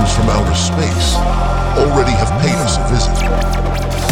from outer space already have paid us a visit.